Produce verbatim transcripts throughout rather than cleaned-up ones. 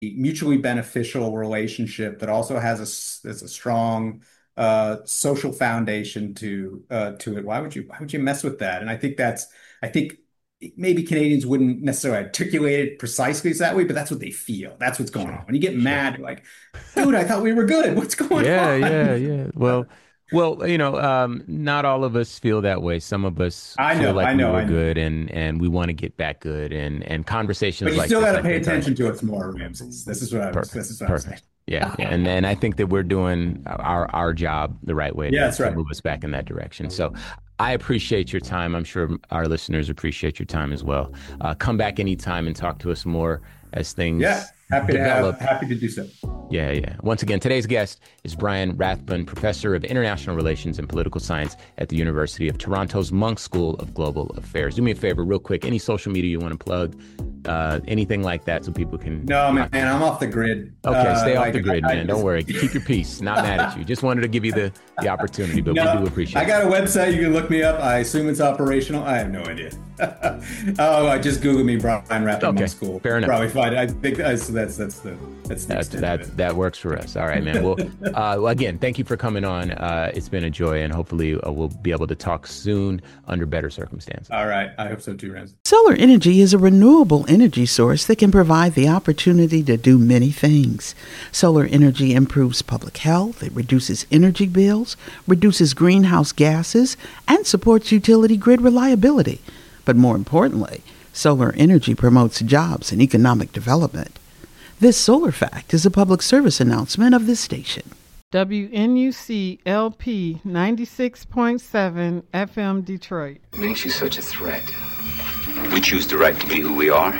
mutually beneficial relationship that also has a, s- has a strong uh, social foundation to uh, to it. Why would you why would you mess with that? And I think that's I think maybe Canadians wouldn't necessarily articulate it precisely as that way, but that's what they feel. That's what's going on. Sure. When you get Sure. mad, you're like, dude, I thought we were good. What's going Yeah, yeah, on? yeah. Well, well, you know, um, not all of us feel that way. Some of us I feel know, like I we know, were I know. good and and we want to get back good and and But conversations you like still got this, to I pay think, are attention to us more, Ramses. This is what I was. perfect. This is what I'm saying. Perfect. Yeah, yeah. And and I think that we're doing our our job the right way Yeah, to that's to right. move us back in that direction. So I appreciate your time. I'm sure our listeners appreciate your time as well. Uh, come back anytime and talk to us more as Yeah, things happy to have, develop. happy to do so. Yeah, yeah. Once again, today's guest is Brian Rathbun, professor of international relations and political science at the University of Toronto's Munk School of Global Affairs. Do me a favor, real quick. Any social media you want to plug, uh, anything like that, so people can. No, man, I'm off the grid. Okay, Uh, stay off like the grid, I man. Don't just, worry. Keep your peace. Not mad at you. Just wanted to give you the the opportunity, but we do no, I appreciate got it. a website. You can look me up. I assume it's operational. I have no idea. Oh, I just Google me, Brian Rapid Monk Okay, School. fair enough. Probably find it. I think that's that's that's the that's the That extent of that it. that works for us. All right, man. Well, uh, well, again, thank you for coming on. Uh, it's been a joy, and hopefully uh, we'll be able to talk soon under better circumstances. All right, I hope so too, Ramsey. Solar energy is a renewable energy source that can provide the opportunity to do many things. Solar energy improves public health, it reduces energy bills, reduces greenhouse gases, and supports utility grid reliability. But more importantly, solar energy promotes jobs and economic development. This Solar Fact is a public service announcement of this station. W N U C L P ninety-six point seven F M Detroit. Makes you such a threat. We choose the right to be who we are.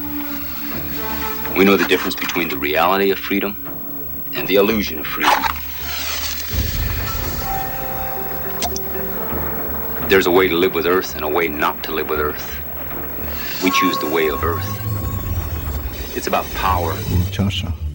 We know the difference between the reality of freedom and the illusion of freedom. There's a way to live with Earth and a way not to live with Earth. We choose the way of Earth. It's about power. Chasha.